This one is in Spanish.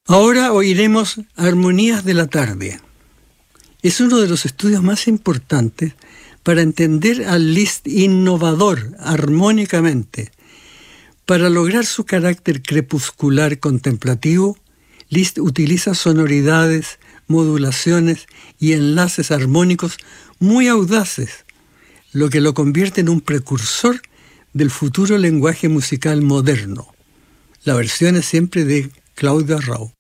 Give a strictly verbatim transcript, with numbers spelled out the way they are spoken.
Ahora oiremos Armonías de la tarde. Es uno de los estudios más importantes para entender al Liszt innovador armónicamente. Para lograr su carácter crepuscular contemplativo, Liszt utiliza sonoridades, modulaciones y enlaces armónicos muy audaces, lo que lo convierte en un precursor del futuro lenguaje musical moderno. La versión es siempre de Claudia Rauh.